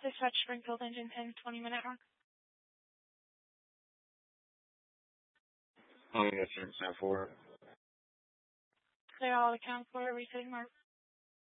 Dispatch Springfield engine 10, 20-minute mark. Yes, sir. 4. Clear all account for resetting mark.